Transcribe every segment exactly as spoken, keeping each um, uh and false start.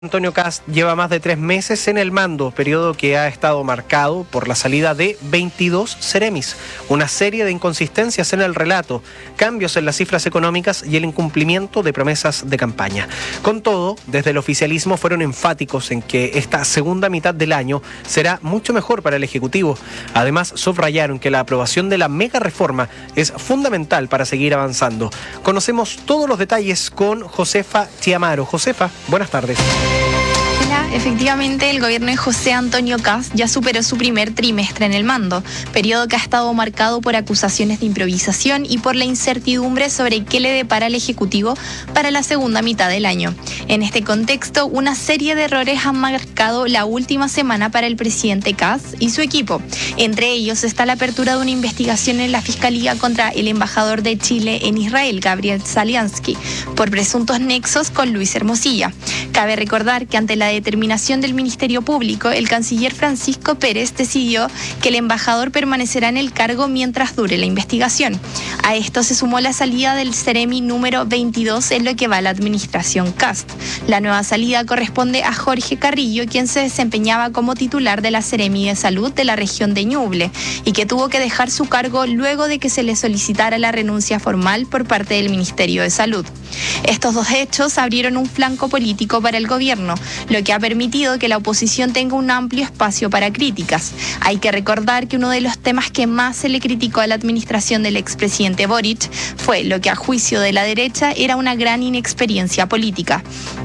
Antonio Kast lleva más de tres meses en el mando, periodo que ha estado marcado por la salida de veintidós Ceremis, una serie de inconsistencias en el relato, cambios en las cifras económicas y el incumplimiento de promesas de campaña. Con todo, desde el oficialismo fueron enfáticos en que esta segunda mitad del año será mucho mejor para el Ejecutivo. Además, subrayaron que la aprobación de la mega reforma es fundamental para seguir avanzando. Conocemos todos los detalles con Josefa Chiamaro. Josefa, buenas tardes. Efectivamente, el gobierno de José Antonio Kast ya superó su primer trimestre en el mando, periodo que ha estado marcado por acusaciones de improvisación y por la incertidumbre sobre qué le depara al Ejecutivo para la segunda mitad del año. En este contexto, una serie de errores han marcado la última semana para el presidente Kast y su equipo. Entre ellos está la apertura de una investigación en la Fiscalía contra el embajador de Chile en Israel, Gabriel Zalianski, por presuntos nexos con Luis Hermosilla. Cabe recordar que ante la determinación del Ministerio Público, el canciller Francisco Pérez decidió que el embajador permanecerá en el cargo mientras dure la investigación. A esto se sumó la salida del Ceremi número veintidós en lo que va a la administración Kast. La nueva salida corresponde a Jorge Carrillo, quien se desempeñaba como titular de la Ceremi de Salud de la región de Ñuble y que tuvo que dejar su cargo luego de que se le solicitara la renuncia formal por parte del Ministerio de Salud. Estos dos hechos abrieron un flanco político para el gobierno, lo que ha permitido que la oposición tenga un amplio espacio para críticas. Hay que recordar que uno de los temas que más se le criticó a la administración del expresidente Boric fue lo que a juicio de la derecha era una gran inexperiencia política.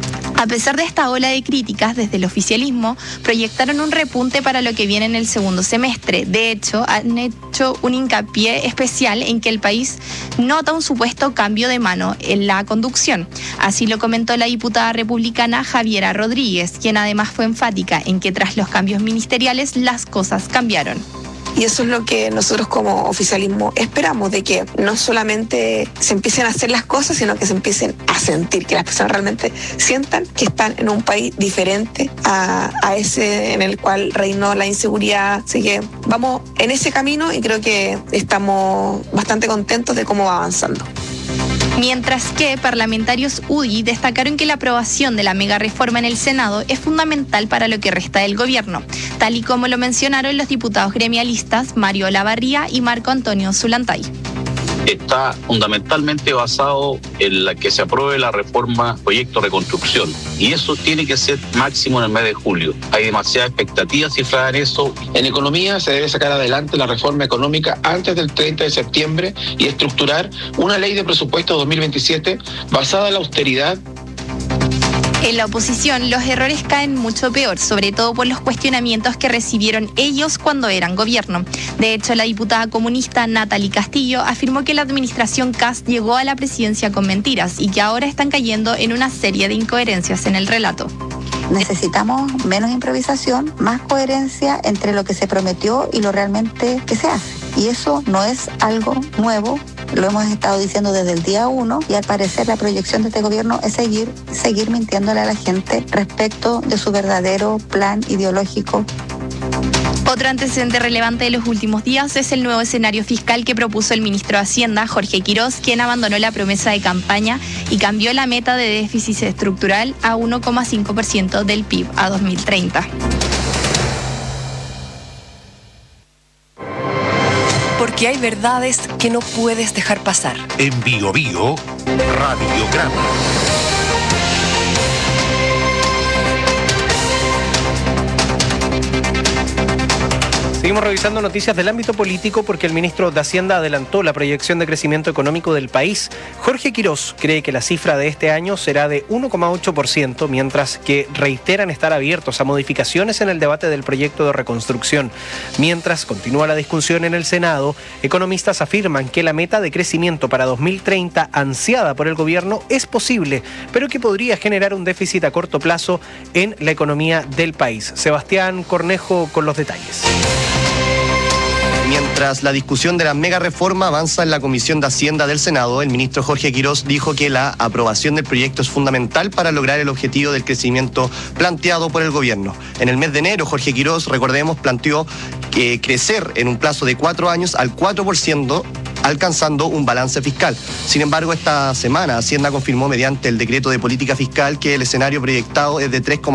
A pesar de esta ola de críticas, desde el oficialismo proyectaron un repunte para lo que viene en el segundo semestre. De hecho, han hecho un hincapié especial en que el país nota un supuesto cambio de mano en la conducción. Así lo comentó la diputada republicana Javiera Rodríguez, quien además fue enfática en que tras los cambios ministeriales las cosas cambiaron. Y eso es lo que nosotros como oficialismo esperamos, de que no solamente se empiecen a hacer las cosas, sino que se empiecen a sentir, que las personas realmente sientan que están en un país diferente a, a ese en el cual reinó la inseguridad. Así que vamos en ese camino y creo que estamos bastante contentos de cómo va avanzando. Mientras que parlamentarios U D I destacaron que la aprobación de la mega reforma en el Senado es fundamental para lo que resta del gobierno, tal y como lo mencionaron los diputados gremialistas Mario Olavarría y Marco Antonio Zulantay. Está fundamentalmente basado en la que se apruebe la reforma proyecto reconstrucción, y eso tiene que ser máximo en el mes de julio. Hay demasiadas expectativas cifradas en eso. En economía se debe sacar adelante la reforma económica antes del treinta de septiembre y estructurar una ley de presupuesto dos mil veintisiete basada en la austeridad. En la oposición, los errores caen mucho peor, sobre todo por los cuestionamientos que recibieron ellos cuando eran gobierno. De hecho, la diputada comunista Natalie Castillo afirmó que la administración Kast llegó a la presidencia con mentiras y que ahora están cayendo en una serie de incoherencias en el relato. Necesitamos menos improvisación, más coherencia entre lo que se prometió y lo realmente que se hace. Y eso no es algo nuevo, lo hemos estado diciendo desde el día uno y al parecer la proyección de este gobierno es seguir, seguir mintiéndole a la gente respecto de su verdadero plan ideológico. Otro antecedente relevante de los últimos días es el nuevo escenario fiscal que propuso el ministro de Hacienda, Jorge Quirós, quien abandonó la promesa de campaña y cambió la meta de déficit estructural a uno coma cinco por ciento del P I B a dos mil treinta. Porque hay verdades que no puedes dejar pasar. En Bio Bio, Radiograma. Seguimos revisando noticias del ámbito político porque el ministro de Hacienda adelantó la proyección de crecimiento económico del país. Jorge Quirós cree que la cifra de este año será de uno coma ocho por ciento, mientras que reiteran estar abiertos a modificaciones en el debate del proyecto de reconstrucción. Mientras continúa la discusión en el Senado, economistas afirman que la meta de crecimiento para dos mil treinta, ansiada por el gobierno, es posible, pero que podría generar un déficit a corto plazo en la economía del país. Sebastián Cornejo con los detalles. Mientras la discusión de la mega reforma avanza en la Comisión de Hacienda del Senado, el ministro Jorge Quirós dijo que la aprobación del proyecto es fundamental para lograr el objetivo del crecimiento planteado por el gobierno. En el mes de enero, Jorge Quirós, recordemos, planteó que crecer en un plazo de cuatro años al cuatro por ciento alcanzando un balance fiscal. Sin embargo, esta semana Hacienda confirmó mediante el decreto de política fiscal que el escenario proyectado es de tres